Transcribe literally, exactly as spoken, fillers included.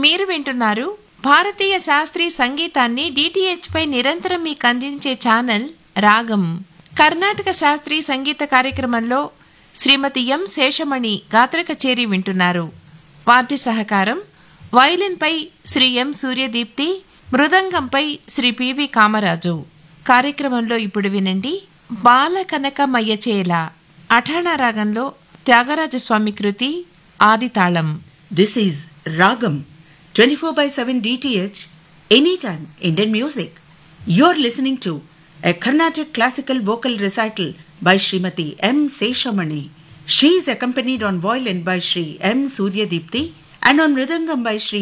మీరు వింటున్నారు భారతీయ శాస్త్రీయ సంగీతాన్ని డిటిహెచ్ పై నిరంతరం మీకు అందించే ఛానల్ రాగం. కర్ణాటక శాస్త్రీయ సంగీత కార్యక్రమంలో శ్రీమతి ఎం శేషమణి గాత్ర కచేరీ వింటున్నారు. వాద్య సహకారం వయలిన్పై శ్రీ ఎం సూర్యదీప్తి, మృదంగంపై శ్రీ పివి కామరాజు. కార్యక్రమంలో ఇప్పుడు వినండి బాల కనక మయ్యచేల అఠాణా రాగంలో త్యాగరాజస్వామి కృతి ఆదితాళం. This is Ragam, twenty-four by seven D T H, anytime Indian music. You're listening to a Carnatic classical vocal recital by Srimati M. Seshamani. She is accompanied on violin by Sri M. Suryadipti and on mridangam by Sri